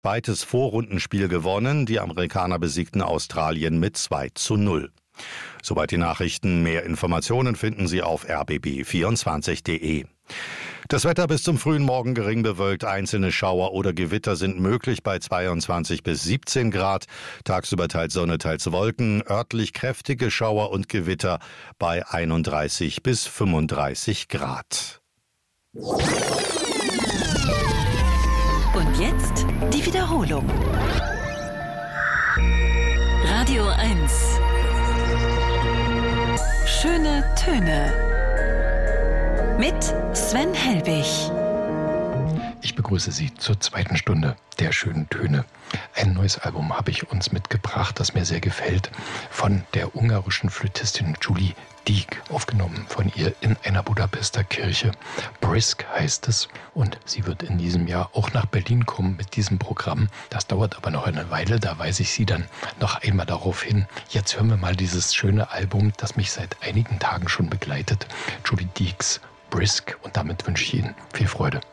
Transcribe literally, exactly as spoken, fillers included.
Zweites Vorrundenspiel gewonnen. Die Amerikaner besiegten Australien mit zwei zu null. Soweit die Nachrichten. Mehr Informationen finden Sie auf r b b vierundzwanzig punkt d e. Das Wetter bis zum frühen Morgen gering bewölkt. Einzelne Schauer oder Gewitter sind möglich bei zweiundzwanzig bis siebzehn Grad. Tagsüber teils Sonne, teils Wolken. Örtlich kräftige Schauer und Gewitter bei einunddreißig bis fünfunddreißig Grad. Und jetzt die Wiederholung. Radio eins. Schöne Töne. Mit Sven Helbig. Ich begrüße Sie zur zweiten Stunde der schönen Töne. Ein neues Album habe ich uns mitgebracht, das mir sehr gefällt, von der ungarischen Flötistin Julie Deak, aufgenommen von ihr in einer Budapester Kirche. Brisk heißt es, und sie wird in diesem Jahr auch nach Berlin kommen mit diesem Programm. Das dauert aber noch eine Weile, da weise ich Sie dann noch einmal darauf hin. Jetzt hören wir mal dieses schöne Album, das mich seit einigen Tagen schon begleitet. Julie Deaks Brisk, und damit wünsche ich Ihnen viel Freude.